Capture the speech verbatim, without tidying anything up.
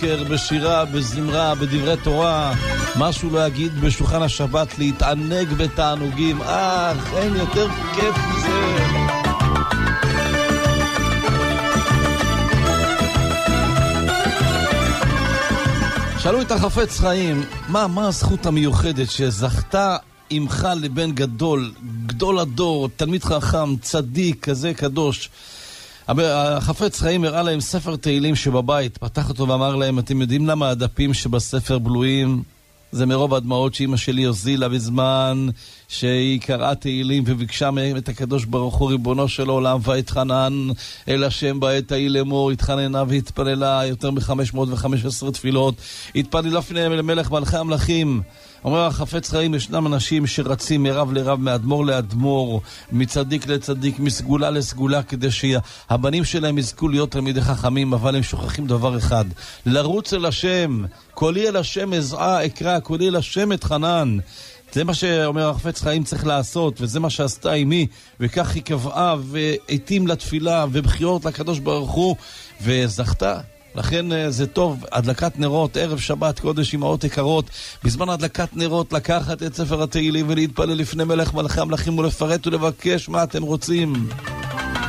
בבוקר, בשירה, בזמרה, בדברי תורה, משהו לא יגיד בשולחן השבת, להתענג בתענוגים. אה, אין יותר כיף מזה. שאלו את החפץ חיים, מה, מה הזכות המיוחדת שזכתה עמך לבן גדול, גדול הדור, תלמיד חכם, צדיק, כזה קדוש. החפץ חיים הראה להם ספר תהילים שבבית, פתח אותו ואמר להם, אתם יודעים למה הדפים שבספר בלויים? זה מרוב הדמעות שאמא שלי הוזילה בזמן שהיא קראה תהילים וביקשה מהם את הקדוש ברוך הוא ריבונו של עולם, והתחנן אל השם בעת ההיא לאמור, התחננה והתפללה יותר מ-חמש מאות וחמש עשרה תפילות, התפללה לפני מלך מלכי המלכים. אומר החפץ חיים, ישנם אנשים שרצים מרב לרב, מאדמור לאדמור, מצדיק לצדיק, מסגולה לסגולה, כדי שהבנים שלהם יזכו להיות תלמידי חכמים, אבל הם שוכחים דבר אחד, לרוץ אל השם. קולי אל השם אזעה אקרא, קולי אל השם אתחנן. זה מה שאומר החפץ חיים צריך לעשות, וזה מה שעשתה אמי, וכך היא קבעה והתאים לתפילה ובחירות לקדוש ברוך הוא, וזכתה. לכן זה טוב, הדלקת נרות, ערב שבת קודש, אמהות יקרות, בזמן הדלקת נרות לקחת את ספר התהילים ולהתפלל לפני מלך מלכי המלכים ולפרט ולבקש מה אתם רוצים.